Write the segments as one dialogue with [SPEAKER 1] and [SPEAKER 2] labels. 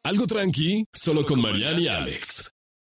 [SPEAKER 1] Algo tranqui, solo con Mariana y Alex.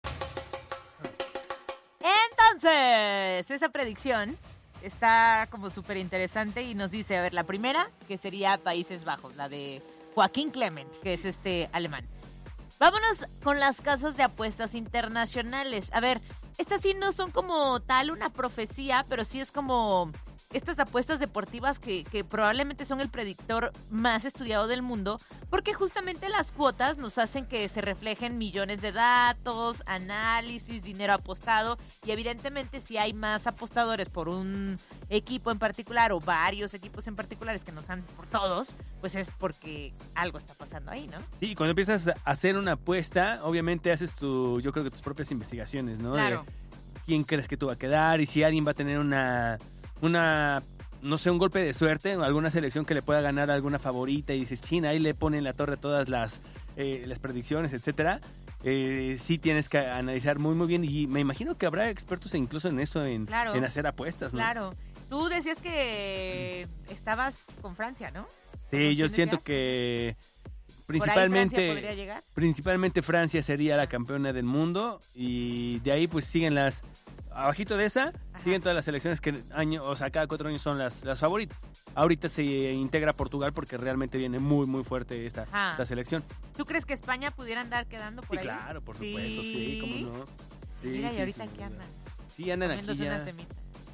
[SPEAKER 2] Entonces, esa predicción está como súper interesante y nos dice, a ver, la primera, que sería Países Bajos, la de Joaquín Clement, que es alemán. Vámonos con las casas de apuestas internacionales. A ver, estas sí no son como tal una profecía, pero sí es como estas apuestas deportivas que probablemente son el predictor más estudiado del mundo, porque justamente las cuotas nos hacen que se reflejen millones de datos, análisis, dinero apostado, y evidentemente si hay más apostadores por un equipo en particular o varios equipos en particulares que nos han por todos, pues es porque algo está pasando ahí, ¿no?
[SPEAKER 3] Sí, cuando empiezas a hacer una apuesta, obviamente haces yo creo que tus propias investigaciones, ¿no?
[SPEAKER 2] Claro.
[SPEAKER 3] De quién crees que tú va a quedar y si alguien va a tener no sé, un golpe de suerte o alguna selección que le pueda ganar a alguna favorita y dices, China, ahí le ponen la torre todas las predicciones, etcétera. Sí tienes que analizar muy, muy bien y me imagino que habrá expertos incluso en eso, en hacer apuestas, ¿no?
[SPEAKER 2] Claro. Tú decías que estabas con Francia, ¿no?
[SPEAKER 3] Sí, yo siento que principalmente
[SPEAKER 2] ¿Por ahí Francia podría llegar?
[SPEAKER 3] Principalmente Francia sería la campeona del mundo y de ahí pues siguen abajito de esa, siguen todas las selecciones que cada 4 años son las favoritas. Ahorita se integra Portugal porque realmente viene muy, muy fuerte esta selección.
[SPEAKER 2] ¿Tú crees que España pudiera andar quedando por ahí?
[SPEAKER 3] Sí, claro, por supuesto, sí, cómo no. Sí,
[SPEAKER 2] mira, y ahorita ¿qué andan?
[SPEAKER 3] Sí, andan aquí ya.
[SPEAKER 2] Una semita.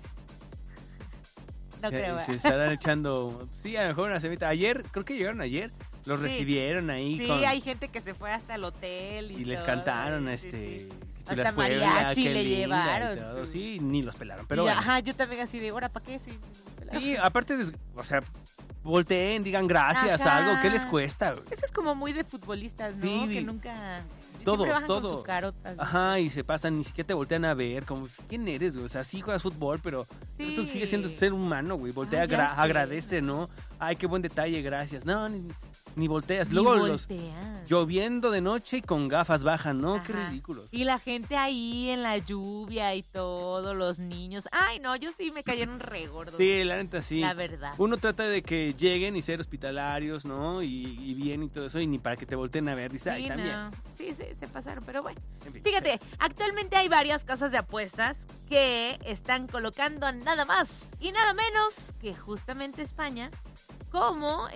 [SPEAKER 2] No creo.
[SPEAKER 3] Se estarán echando, sí, a lo mejor una semita. Creo que llegaron ayer, los recibieron ahí.
[SPEAKER 2] Sí, hay gente que se fue hasta el hotel y
[SPEAKER 3] les
[SPEAKER 2] todo,
[SPEAKER 3] cantaron
[SPEAKER 2] hasta mariachi le llevaron.
[SPEAKER 3] Y todo. Sí, ni los pelaron, pero bueno.
[SPEAKER 2] Ajá, yo también así de, ¿ahora para qué?
[SPEAKER 3] Sí, aparte, volteen, digan gracias, algo, ¿qué les cuesta?
[SPEAKER 2] Eso es como muy de futbolistas, ¿no?
[SPEAKER 3] Sí,
[SPEAKER 2] que nunca...
[SPEAKER 3] Todos.
[SPEAKER 2] Con su carota,
[SPEAKER 3] ajá, y se pasan, ni siquiera te voltean a ver, como, ¿quién eres, güey? O sea, sí juegas fútbol, pero eso sigue siendo ser humano, güey. Voltea, agradece, ¿no? Ay, qué buen detalle, gracias. No, ni volteas. Luego lloviendo de noche y con gafas bajan, ¿no? Qué ridículos.
[SPEAKER 2] Y la gente ahí en la lluvia y todos los niños. Ay, no, yo sí me cayeron re gordos.
[SPEAKER 3] Sí, la neta sí.
[SPEAKER 2] La verdad.
[SPEAKER 3] Uno trata de que lleguen y ser hospitalarios, ¿no? Y bien y todo eso, y ni para que te volteen a ver, dice, ay, también.
[SPEAKER 2] No. Sí, se pasaron, pero bueno. Fíjate, actualmente hay varias casas de apuestas que están colocando nada más y nada menos que justamente España como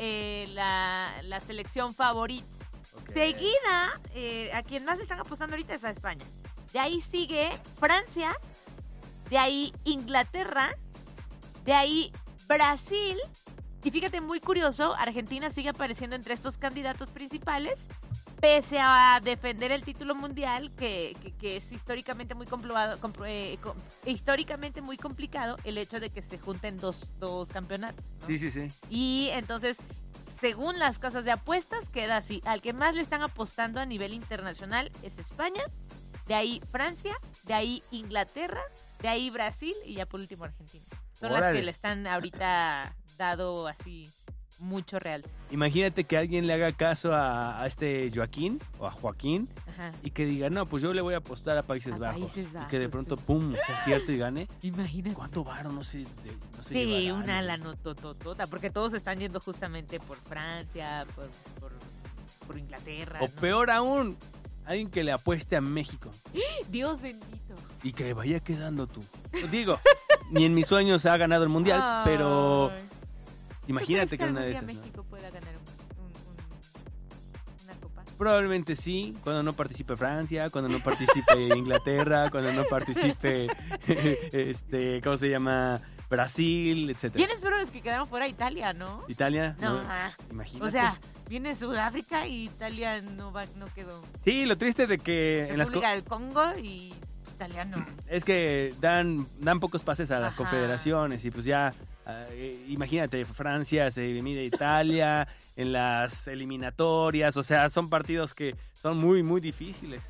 [SPEAKER 2] la selección favorita. Okay. Seguida, a quien más están apostando ahorita es a España. De ahí sigue Francia, de ahí Inglaterra, de ahí Brasil. Y fíjate, muy curioso, Argentina sigue apareciendo entre estos candidatos principales, pese a defender el título mundial, que es históricamente muy históricamente muy complicado el hecho de que se junten dos campeonatos, ¿no?
[SPEAKER 3] Sí.
[SPEAKER 2] Y entonces, según las casas de apuestas, queda así. Al que más le están apostando a nivel internacional es España, de ahí Francia, de ahí Inglaterra, de ahí Brasil y ya por último Argentina. Son las que le están ahorita dado así mucho realce.
[SPEAKER 3] Imagínate que alguien le haga caso a Joaquín o a Joaquín y que diga, no, pues yo le voy a apostar a Países Bajos. Y que de pronto, pum, sea cierto y gane.
[SPEAKER 2] Imagínate.
[SPEAKER 3] ¿Cuánto varo? No sé
[SPEAKER 2] sí,
[SPEAKER 3] llevará,
[SPEAKER 2] una lanototota, porque todos están yendo justamente por Francia, por Inglaterra.
[SPEAKER 3] O peor aún, alguien que le apueste a México.
[SPEAKER 2] Dios bendito.
[SPEAKER 3] Y que vaya quedando tú. Digo, ni en mis sueños ha ganado el Mundial, pero... Imagínate que una de esas.
[SPEAKER 2] México pueda ganar una copa.
[SPEAKER 3] Probablemente sí, cuando no participe Francia, cuando no participe Inglaterra, cuando no participe ¿cómo se llama? Brasil, etcétera.
[SPEAKER 2] ¿Quiénes fueron los que quedaron fuera? Italia, ¿no?
[SPEAKER 3] ¿Italia?
[SPEAKER 2] No,
[SPEAKER 3] imagínate.
[SPEAKER 2] O sea, viene Sudáfrica y Italia no quedó.
[SPEAKER 3] Sí, lo triste de que
[SPEAKER 2] República del Congo y Italia no.
[SPEAKER 3] Es que dan pocos pases a las confederaciones y pues ya imagínate, Francia se mide a Italia en las eliminatorias, o sea, son partidos que son muy, muy difíciles.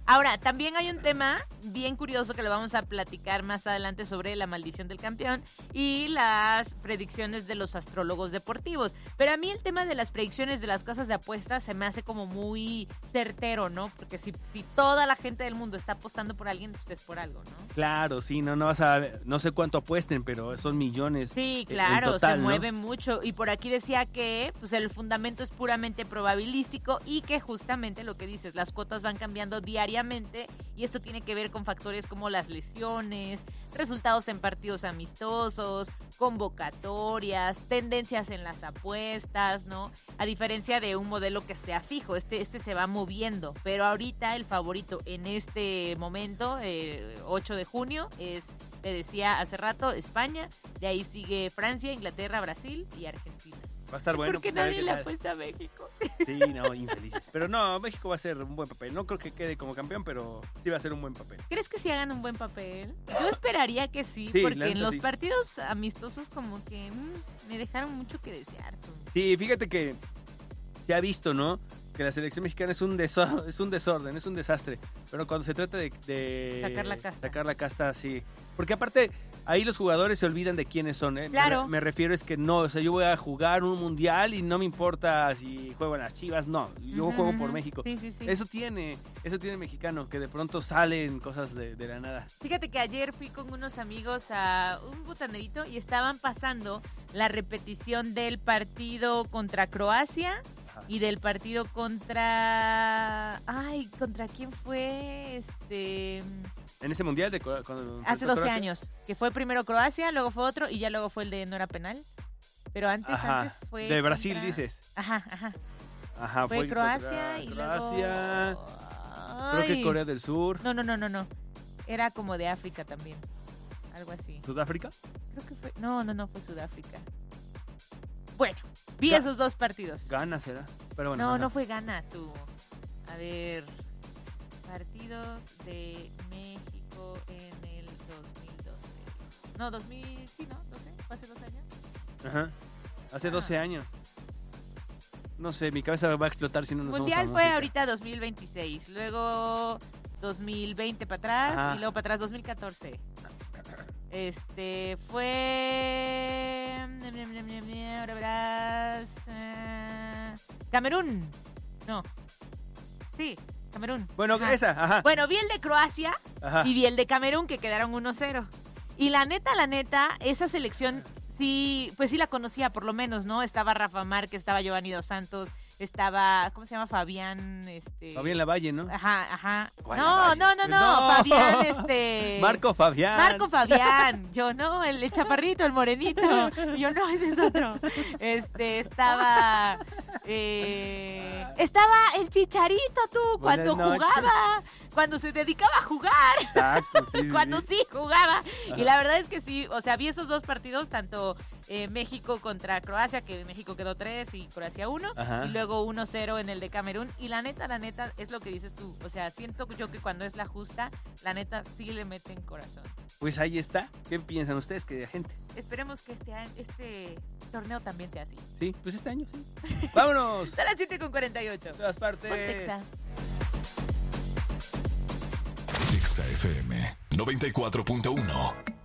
[SPEAKER 2] Ahora, también hay un tema bien curioso que lo vamos a platicar más adelante sobre la maldición del campeón y las predicciones de los astrólogos deportivos. Pero a mí el tema de las predicciones de las casas de apuestas se me hace como muy certero, ¿no? Porque si toda la gente del mundo está apostando por alguien, pues es por algo, ¿no?
[SPEAKER 3] Claro, sí, no vas a ver, no sé cuánto apuesten, pero son millones.
[SPEAKER 2] Sí, claro,
[SPEAKER 3] en total,
[SPEAKER 2] se mueve
[SPEAKER 3] ¿no?
[SPEAKER 2] mucho. Y por aquí decía que pues el fundamento es puramente probabilístico y que justamente lo que dices, las cuotas van cambiando diariamente y esto tiene que ver con factores como las lesiones, resultados en partidos amistosos, convocatorias, tendencias en las apuestas, ¿no? A diferencia de un modelo que sea fijo, este se va moviendo, pero ahorita el favorito en este momento, 8 de junio, es, te decía hace rato, España, de ahí sigue Francia, Inglaterra, Brasil y Argentina.
[SPEAKER 3] Va a estar bueno.
[SPEAKER 2] Porque
[SPEAKER 3] pues, a ver
[SPEAKER 2] nadie
[SPEAKER 3] qué
[SPEAKER 2] le
[SPEAKER 3] tal.
[SPEAKER 2] apuesta a México.
[SPEAKER 3] Sí, no, infelices. Pero no, México va a hacer un buen papel. No creo que quede como campeón, pero sí va a ser un buen papel.
[SPEAKER 2] ¿Crees que sí hagan un buen papel? Yo esperaría que sí,
[SPEAKER 3] Sí,
[SPEAKER 2] porque
[SPEAKER 3] la
[SPEAKER 2] en
[SPEAKER 3] neta
[SPEAKER 2] los
[SPEAKER 3] sí.
[SPEAKER 2] partidos amistosos como que me dejaron mucho que desear. Tú.
[SPEAKER 3] Sí, fíjate que se ha visto, ¿no? Que la selección mexicana es un desorden, es un desastre. Pero cuando se trata de
[SPEAKER 2] Sacar la casta.
[SPEAKER 3] sí. Porque aparte, ahí los jugadores se olvidan de quiénes son, ¿eh?
[SPEAKER 2] Claro.
[SPEAKER 3] Me refiero es que no, o sea, yo voy a jugar un mundial y no me importa si juego en las Chivas, no. Yo juego por México.
[SPEAKER 2] Sí, sí, sí.
[SPEAKER 3] Eso tiene el mexicano, que de pronto salen cosas de la nada.
[SPEAKER 2] Fíjate que ayer fui con unos amigos a un botanerito y estaban pasando la repetición del partido contra Croacia y del partido contra... Ay, ¿contra quién fue?
[SPEAKER 3] En ese mundial
[SPEAKER 2] Hace 12 años, que fue primero Croacia, luego fue otro y ya luego fue el de no era penal. Pero antes fue...
[SPEAKER 3] De Brasil,
[SPEAKER 2] contra...
[SPEAKER 3] dices.
[SPEAKER 2] Ajá.
[SPEAKER 3] Fue
[SPEAKER 2] Croacia y
[SPEAKER 3] Croacia,
[SPEAKER 2] luego...
[SPEAKER 3] creo que
[SPEAKER 2] Ay.
[SPEAKER 3] Corea del Sur.
[SPEAKER 2] No. Era como de África también. Algo así.
[SPEAKER 3] ¿Sudáfrica?
[SPEAKER 2] Creo que fue... No, fue Sudáfrica. Bueno, vi esos dos partidos.
[SPEAKER 3] Ghana será. Pero bueno,
[SPEAKER 2] No fue Ghana, tú. A ver... Partidos de México en el 2012. No, 2000... Sí, ¿no? ¿12? ¿Fue hace 2 años?
[SPEAKER 3] Ajá. Hace 12 años. No sé, mi cabeza va a explotar si no nos
[SPEAKER 2] Mundial
[SPEAKER 3] vamos a
[SPEAKER 2] fue
[SPEAKER 3] música.
[SPEAKER 2] ahorita 2026, luego 2020 para atrás
[SPEAKER 3] Ajá.
[SPEAKER 2] y luego para atrás 2014. Fue... Ahora verás... Camerún. No. Sí, Camerún.
[SPEAKER 3] Bueno,
[SPEAKER 2] Ajá.
[SPEAKER 3] esa,
[SPEAKER 2] Bueno, vi el de Croacia
[SPEAKER 3] Ajá.
[SPEAKER 2] y vi el de Camerún que quedaron 1-0. Y la neta, esa selección sí, pues sí la conocía por lo menos, ¿no? Estaba Rafa Márquez, estaba Giovanni Dos Santos, estaba, ¿cómo se llama? Fabián,
[SPEAKER 3] Fabián Lavalle, ¿no?
[SPEAKER 2] Ajá.
[SPEAKER 3] ¿Cuál
[SPEAKER 2] No,
[SPEAKER 3] Lavalle?
[SPEAKER 2] no, Fabián,
[SPEAKER 3] Marco Fabián.
[SPEAKER 2] Marco Fabián. Yo no, el chaparrito, el morenito. Yo no, ese es otro. Estaba el Chicharito, tú, cuando
[SPEAKER 3] Buenas noches.
[SPEAKER 2] jugaba, cuando se dedicaba a jugar.
[SPEAKER 3] Exacto, sí.
[SPEAKER 2] Cuando
[SPEAKER 3] sí.
[SPEAKER 2] sí jugaba.
[SPEAKER 3] Ajá.
[SPEAKER 2] Y la verdad es que sí, o sea, vi esos dos partidos, tanto México contra Croacia, que México quedó 3 y Croacia 1,
[SPEAKER 3] Ajá.
[SPEAKER 2] y luego 1-0 en el de Camerún. Y la neta, es lo que dices tú. O sea, siento yo que cuando es la justa, la neta sí le meten corazón.
[SPEAKER 3] Pues ahí está. ¿Qué piensan ustedes, querida gente?
[SPEAKER 2] Esperemos que este torneo también sea así.
[SPEAKER 3] Sí, pues este año sí. ¡Vámonos!
[SPEAKER 2] Son las 7:48.
[SPEAKER 3] Todas partes.
[SPEAKER 2] Pontexa.
[SPEAKER 1] Exa FM 94.1.